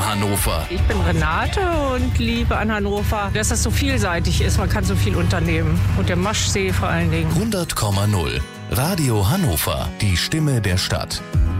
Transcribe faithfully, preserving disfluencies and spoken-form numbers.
Hannover. Ich bin Renate und liebe an Hannover, dass das so vielseitig ist. Man kann so viel unternehmen. Und der Maschsee vor allen Dingen. hundert Komma null. Radio Hannover. Die Stimme der Stadt.